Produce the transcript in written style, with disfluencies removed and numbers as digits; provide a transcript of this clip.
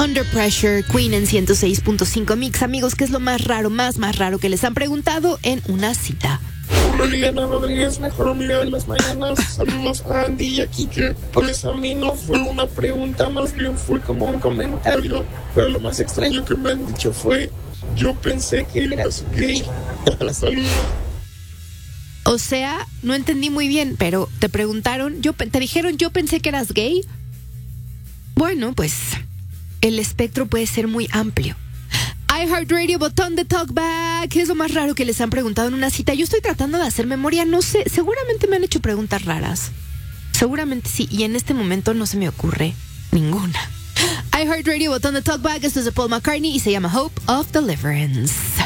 Under Pressure, Queen en 106.5 Mix. Amigos, ¿qué es lo más raro que les han preguntado en una cita? Hola, Liliana Rodríguez, mejor amiga de las mañanas. Saludos a Andy y a Kike. Pues a mí no fue una pregunta, más bien fue como un comentario. Pero lo más extraño que me han dicho fue: yo pensé que eras gay. Saludos. O sea, no entendí muy bien, pero te preguntaron, te dijeron, yo pensé que eras gay. Bueno, pues el espectro puede ser muy amplio. iHeartRadio, botón de talkback. ¿Qué es lo más raro que les han preguntado en una cita? Yo estoy tratando de hacer memoria, no sé, seguramente me han hecho preguntas raras. Seguramente sí, y en este momento no se me ocurre ninguna. iHeartRadio, botón de talkback. Esto es de Paul McCartney y se llama Hope of Deliverance.